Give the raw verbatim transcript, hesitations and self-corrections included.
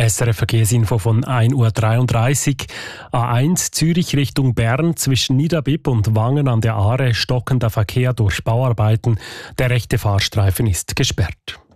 S R F Verkehrsinfo von ein Uhr dreiunddreißig. A eins Zürich Richtung Bern zwischen Niederbipp und Wangen an der Aare stockender Verkehr durch Bauarbeiten. Der rechte Fahrstreifen ist gesperrt.